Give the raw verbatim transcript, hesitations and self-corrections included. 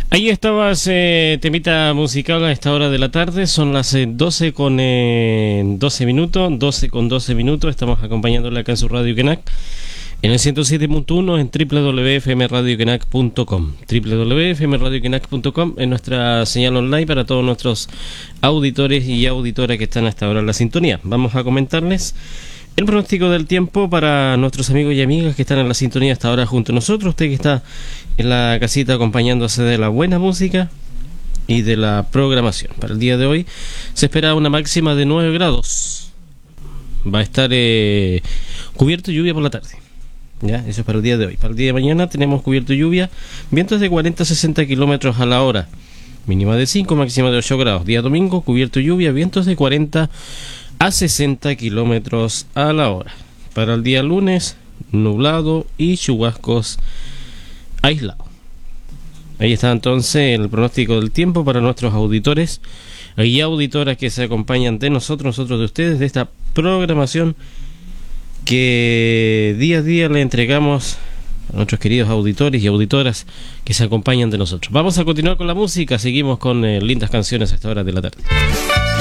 Ahí estaba ese temita musical a esta hora de la tarde. Son las eh, doce con eh, doce minutos. doce con doce minutos. Estamos acompañándole acá en su Radio Quenac. En el ciento siete punto uno en doble u doble u doble u punto f m radio quenac punto com. doble u doble u doble u punto f m radio quenac punto com es nuestra señal online para todos nuestros auditores y auditoras que están hasta ahora en la sintonía. Vamos a comentarles el pronóstico del tiempo para nuestros amigos y amigas que están en la sintonía hasta ahora junto a nosotros. Usted que está en la casita acompañándose de la buena música y de la programación. Para el día de hoy se espera una máxima de nueve grados. Va a estar eh, cubierto de lluvia por la tarde. Ya, eso es para el día de hoy. Para el día de mañana tenemos cubierto de lluvia, vientos de cuarenta a sesenta kilómetros a la hora, mínima de cinco, máxima de ocho grados. Día domingo, cubierto de lluvia, vientos de cuarenta a sesenta kilómetros a la hora. Para el día lunes, nublado y chubascos aislados. Ahí está entonces el pronóstico del tiempo para nuestros auditores y auditoras que se acompañan de nosotros, nosotros de ustedes, de esta programación que día a día le entregamos a nuestros queridos auditores y auditoras que se acompañan de nosotros. Vamos a continuar con la música, seguimos con eh, lindas canciones a esta hora de la tarde.